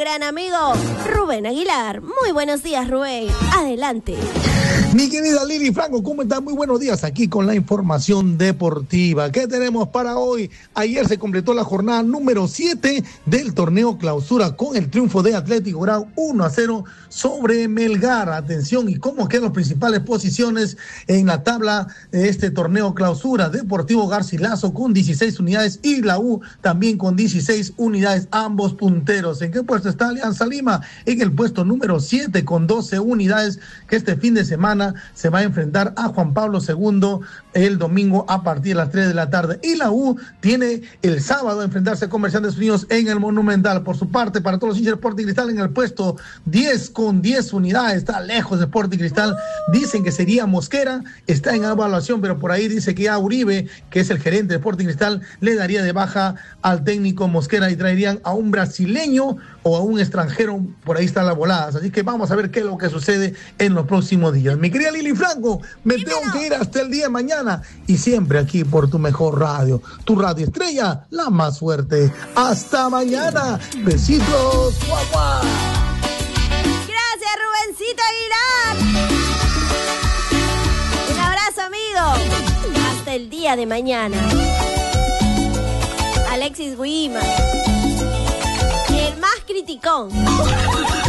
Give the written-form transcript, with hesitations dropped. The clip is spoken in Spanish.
gran amigo Rubén Aguilar. Muy buenos días, Rubén. Adelante. Mi querida Lili Franco, ¿cómo estás? Muy buenos días aquí con la información deportiva. ¿Qué tenemos para hoy? Ayer se completó la jornada número 7 del torneo clausura con el triunfo de Atlético Grau 1-0 sobre Melgar. Atención, ¿y cómo quedan las principales posiciones en la tabla de este torneo clausura? Deportivo Garcilaso con 16 unidades y la U también con 16 unidades, ambos punteros. ¿En qué puesto está Alianza Lima? En el puesto número 7 con 12 unidades, que este fin de semana se va a enfrentar a Juan Pablo II el domingo a partir de las 3 de la tarde. Y la U tiene el sábado a enfrentarse a Comerciantes Unidos en el Monumental. Por su parte, para todos los hinchas de Sporting Cristal, en el puesto 10 con 10 unidades, está lejos de Sporting Cristal. Dicen que sería Mosquera, está en evaluación, pero por ahí dice que a Uribe, que es el gerente de Sporting Cristal, le daría de baja al técnico Mosquera y traerían a un brasileño o a un extranjero. Por ahí están las voladas. Así que vamos a ver qué es lo que sucede en los próximos días. Mi querida Lili Franco, me tengo que ir hasta el día de mañana y siempre aquí por tu mejor radio, tu radio estrella, la más fuerte. Hasta mañana. Besitos. ¡Guau, guau! Gracias, Rubencito Aguilar. Un abrazo, amigo. Hasta el día de mañana. Alexis Guima, el más criticón.